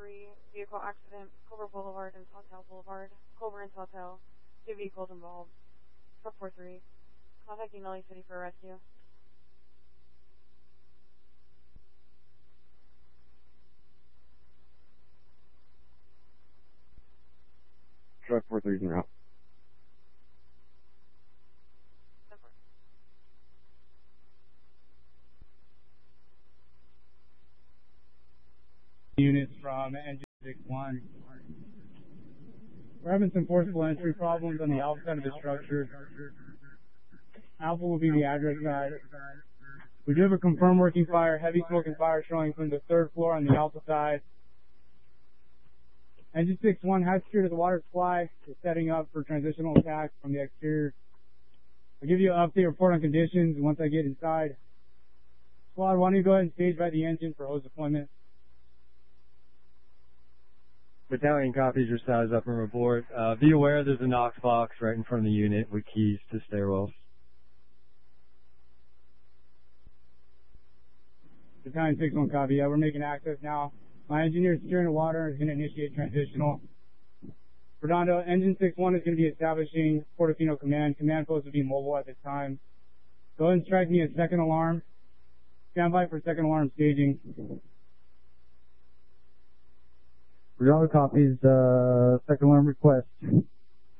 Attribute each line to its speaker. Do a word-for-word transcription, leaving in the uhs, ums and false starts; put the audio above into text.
Speaker 1: three, vehicle accident, Cobra Boulevard and Sawtell Boulevard, Cobra and Sawtell, two vehicles involved. Truck four three, contacting L A City for a rescue.
Speaker 2: Truck four three is en route.
Speaker 3: Units from engine six one. We're having some forcible entry problems on the alpha side of the structure. Alpha will be the address side. We do have a confirmed working fire, heavy smoke and fire showing from the third floor on the alpha side. Engine six one has secured the water supply. It's setting up for transitional attack from the exterior. I'll give you an update report on conditions once I get inside. Squad, why don't you go ahead and stage by the engine for hose deployment?
Speaker 2: Battalion copies your size up and report. Uh, be aware there's a Knox box right in front of the unit with keys to stairwells.
Speaker 3: Battalion six one copy. Yeah, we're making access now. My engineer is securing the water is going to initiate transitional. Redondo, engine six one is going to be establishing Portofino command. Command post will be mobile at this time. Go ahead and strike me a second alarm. Stand by for second alarm staging.
Speaker 2: Redondo copies, uh, second alarm request.